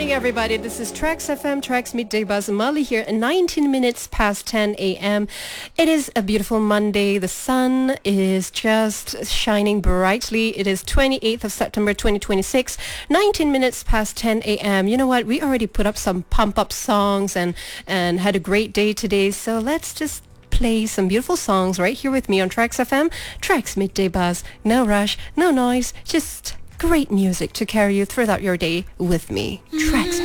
morning, everybody. This is Trax FM, Trax Midday Buzz. Molly here, 19 minutes past 10 a.m. It is a beautiful Monday. The sun is just shining brightly. It is 28th of September, 2026, 19 minutes past 10 a.m. You know what? We already put up some pump-up songs and had a great day today. So let's just play some beautiful songs right here with me on Trax FM, Trax Midday Buzz. No rush, no noise, just great music to carry you throughout your day with me. Trax